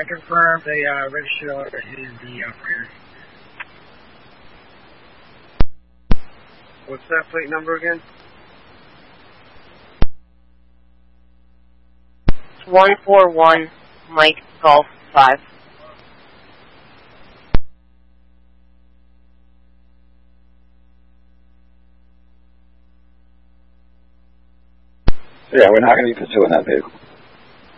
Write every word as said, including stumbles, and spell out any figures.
confirm the uh, registered owner is the operator. What's that plate number again? one four one Mike Golf five. Yeah, we're not going to be pursuing that vehicle.